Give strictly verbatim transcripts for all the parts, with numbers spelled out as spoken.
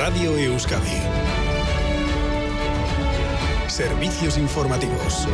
Radio Euskadi. Servicios informativos.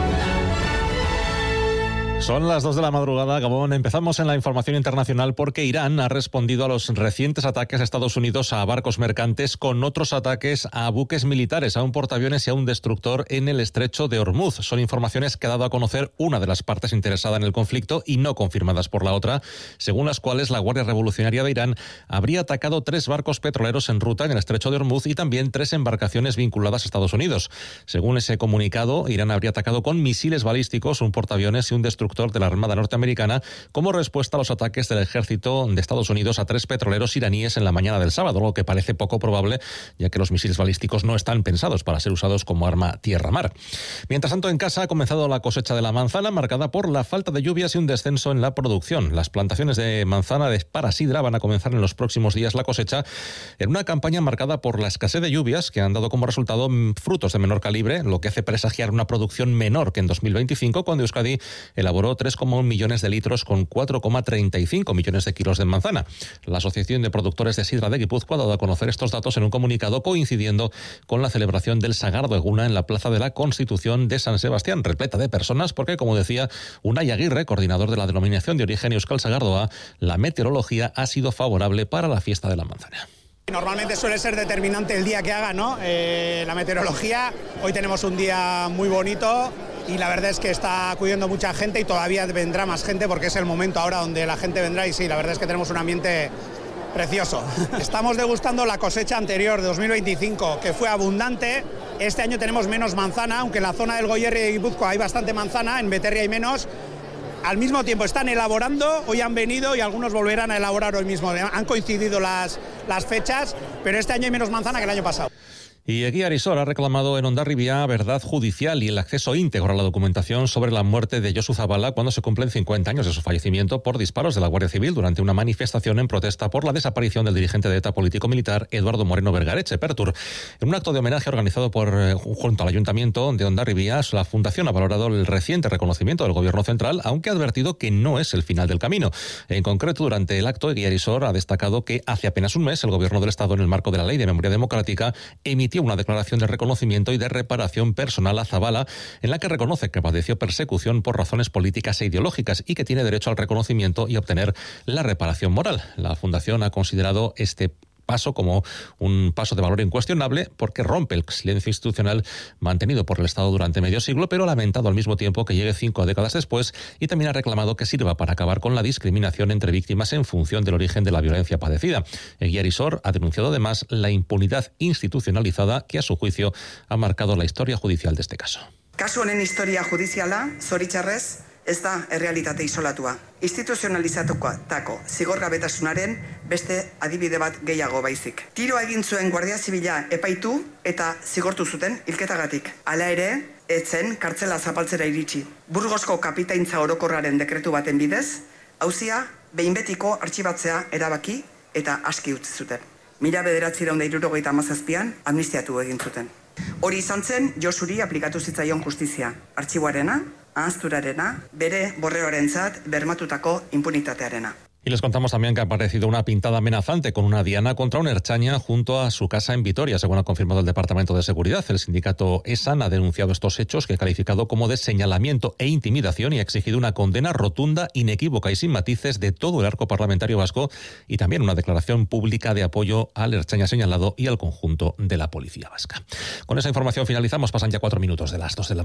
Son las dos de la madrugada, Gabón. Empezamos en la información internacional porque Irán ha respondido a los recientes ataques a Estados Unidos a barcos mercantes con otros ataques a buques militares, a un portaaviones y a un destructor en el estrecho de Hormuz. Son informaciones que ha dado a conocer una de las partes interesadas en el conflicto y no confirmadas por la otra, según las cuales la Guardia Revolucionaria de Irán habría atacado tres barcos petroleros en ruta en el estrecho de Hormuz y también tres embarcaciones vinculadas a Estados Unidos. Según ese comunicado, Irán habría atacado con misiles balísticos un portaaviones y un destructor de la Armada norteamericana como respuesta a los ataques del ejército de Estados Unidos a tres petroleros iraníes en la mañana del sábado, lo que parece poco probable, ya que los misiles balísticos no están pensados para ser usados como arma tierra-mar. Mientras tanto, en casa ha comenzado la cosecha de la manzana, marcada por la falta de lluvias y un descenso en la producción. Las plantaciones de manzana de Parasidra van a comenzar en los próximos días la cosecha en una campaña marcada por la escasez de lluvias que han dado como resultado frutos de menor calibre, lo que hace presagiar una producción menor que en dos mil veinticinco, cuando Euskadi elaboró tres coma uno millones de litros con cuatro coma treinta y cinco millones de kilos de manzana. La Asociación de Productores de Sidra de Guipúzcoa ha dado a conocer estos datos en un comunicado coincidiendo con la celebración del Sagardo Eguna en la Plaza de la Constitución de San Sebastián, repleta de personas porque, como decía Unai Aguirre, coordinador de la denominación de origen Euskal Sagardoa, la meteorología ha sido favorable para la fiesta de la manzana. Normalmente suele ser determinante el día que haga, ¿no? Eh, la meteorología. Hoy tenemos un día muy bonito y la verdad es que está acudiendo mucha gente y todavía vendrá más gente porque es el momento ahora donde la gente vendrá y sí, la verdad es que tenemos un ambiente precioso. Estamos degustando la cosecha anterior de dos mil veinticinco, que fue abundante. Este año tenemos menos manzana, aunque en la zona del Goierri de Guipúzcoa hay bastante manzana, en Beterri hay menos. Al mismo tiempo están elaborando, hoy han venido y algunos volverán a elaborar hoy mismo. Han coincidido las, las fechas, pero este año hay menos manzana que el año pasado. Y Eguía Arisor ha reclamado en Hondarribia verdad judicial y el acceso íntegro a la documentación sobre la muerte de Josu Zabala cuando se cumplen cincuenta años de su fallecimiento por disparos de la Guardia Civil durante una manifestación en protesta por la desaparición del dirigente de ETA político-militar Eduardo Moreno Vergareche, Pertur. En un acto de homenaje organizado por junto al Ayuntamiento de Hondarribia, la Fundación ha valorado el reciente reconocimiento del Gobierno central, aunque ha advertido que no es el final del camino. En concreto, durante el acto, Eguía Arisor ha destacado que hace apenas un mes el Gobierno del Estado, en el marco de la Ley de Memoria Democrática, emitió una declaración de reconocimiento y de reparación personal a Zabala, en la que reconoce que padeció persecución por razones políticas e ideológicas y que tiene derecho al reconocimiento y obtener la reparación moral. La Fundación ha considerado este paso como un paso de valor incuestionable porque rompe el silencio institucional mantenido por el Estado durante medio siglo, pero ha lamentado al mismo tiempo que llegue cinco décadas después y también ha reclamado que sirva para acabar con la discriminación entre víctimas en función del origen de la violencia padecida. Eguía Arisor ha denunciado además la impunidad institucionalizada que a su juicio ha marcado la historia judicial de este caso. Kasu honen historia judiziala, zoritxarrez, ez da errealitate isolatua. Instituzionalizatutako zigorgabetasunaren beste adibide bat gehiago baizik. Tiroa egin zuen Guardia Zibila epaitu eta zigortu zuten hilketagatik. Hala ere, ez zen kartzela zapaltzera iritsi. Burgosko kapitaintza orokorraren dekretu baten bidez, auzia behin betiko artxibatzea erabaki eta aski utzi zuten. Mila bederatziehun eta hirurogeita hamazazpian amnistiatu egin zuten. Hori izan zen Josuri aplikatu zitzaion justizia, artxiboarena, ahazturarena, bere borreoarentzat bermatutako impunitatearena. Y les contamos también que ha aparecido una pintada amenazante con una diana contra un ertzaina junto a su casa en Vitoria, según ha confirmado el Departamento de Seguridad. El sindicato ESAN ha denunciado estos hechos, que ha calificado como de señalamiento e intimidación y ha exigido una condena rotunda, inequívoca y sin matices de todo el arco parlamentario vasco y también una declaración pública de apoyo al ertzaina señalado y al conjunto de la policía vasca. Con esa información finalizamos, pasan ya cuatro minutos de las dos de la